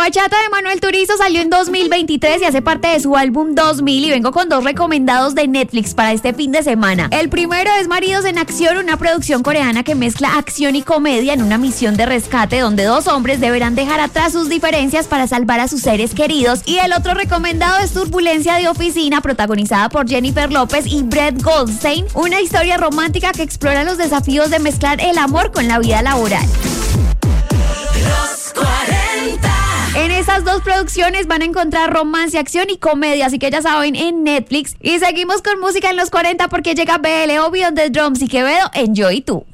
Bachata de Manuel Turizo salió en 2023 y hace parte de su álbum 2000 y vengo con 2 recomendados de Netflix para este fin de semana. El primero es Maridos en Acción, una producción coreana que mezcla acción y comedia en una misión de rescate donde 2 hombres deberán dejar atrás sus diferencias para salvar a sus seres queridos. Y el otro recomendado es Turbulencia de Oficina, protagonizada por Jennifer López y Brett Goldstein, una historia romántica que explora los desafíos de mezclar el amor con la vida laboral. Los 40. En esas 2 producciones van a encontrar romance, acción y comedia, así que ya saben, en Netflix. Y seguimos con música en los 40 porque llega BL, Beyond the Drums y Quevedo, Enjoy tú.